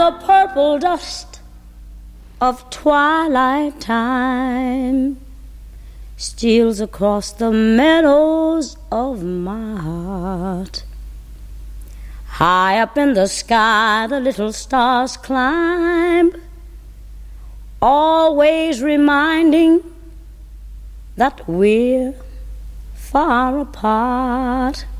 the purple dust of twilight time steals across the meadows of my heart. High up in the sky the little stars climb, always reminding that we're far apart.